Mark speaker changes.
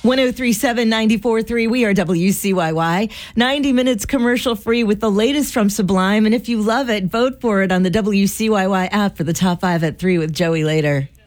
Speaker 1: 1037 94.3. We are WCYY. 90 minutes commercial free with the latest from Sublime. And if you love it, vote for it on the WCYY app for the top 5 at 3 with Joey later.